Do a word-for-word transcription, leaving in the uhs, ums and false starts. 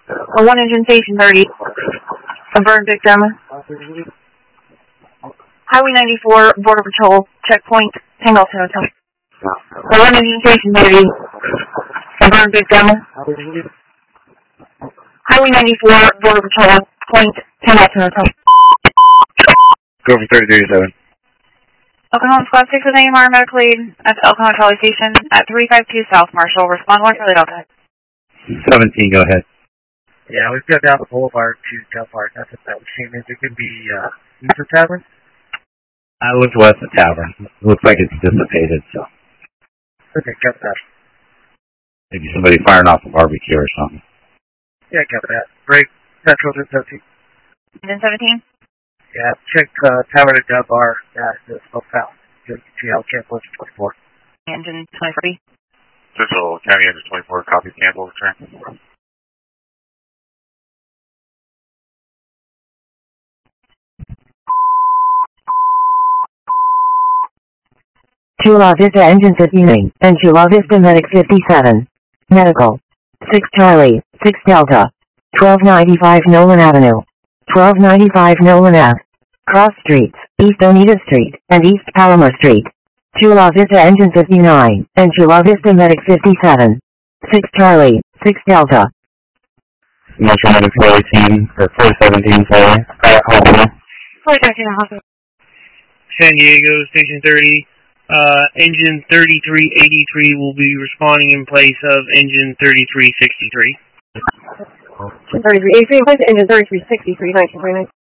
A one engine station thirty. A burn victim. Highway ninety-four, Border Patrol, checkpoint, Tango Hotel. A one engine station thirty. A burn victim. Highway ninety-four, Border Patrol, point, Tango Hotel. Go for thirty thirty-seven. Oklahoma Squad six with A M R medical aid at the Oklahoma Trolley Station at three five two South Marshall. Respond one Charlie Delta. seventeen, go ahead. Yeah, we've got down the boulevard to Del Park. That's what that was seen. It could be uh, east of Tavern. I looked west of Tavern. Looks like it's dissipated, so. Okay, got that. Maybe somebody firing off a barbecue or something. Yeah, got that. Break, Central to seventeen. And then seventeen? Yeah, check uh, Tavern and Del Bar. Yeah, it's still south. You can see how cancel is twenty-four. Engine twenty-three. Central County Engine twenty-four, copy, cancel, return. Chula Vista Engine fifty-nine, and Chula Vista Medic fifty-seven. Medical. six Charlie, six Delta. twelve ninety-five Nolan Avenue. twelve ninety-five Nolan Ave. Cross Streets, East Oneida Street, and East Palomar Street. Chula Vista Engine fifty-nine, and Chula Vista Medic fifty-seven. six Charlie, six Delta. Metro Medic four eighteen, or four seventeen, sorry. Uh, Hospital. four seventeen Hospital. San Diego, Station thirty. Uh, engine thirty-three eighty-three will be responding in place of engine thirty-three sixty-three. thirty-three eighty-three, engine thirty-three sixty-three, nineteen twenty-nine.